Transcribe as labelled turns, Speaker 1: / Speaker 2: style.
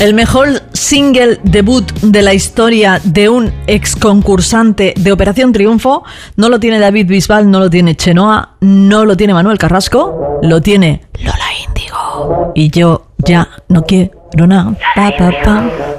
Speaker 1: El mejor single debut de la historia de un ex concursante de Operación Triunfo no lo tiene David Bisbal, no lo tiene Chenoa, no lo tiene Manuel Carrasco, lo tiene Lola Índigo. Y yo ya no quiero nada. Pa, pa, pa.